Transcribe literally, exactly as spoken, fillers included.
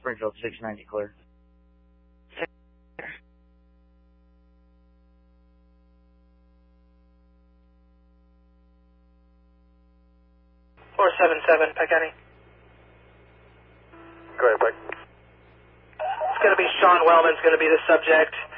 Springfield six ninety clear. four seven seven, Pike County. Go ahead, Pike. It's going to be Sean Wellman's going to be the subject.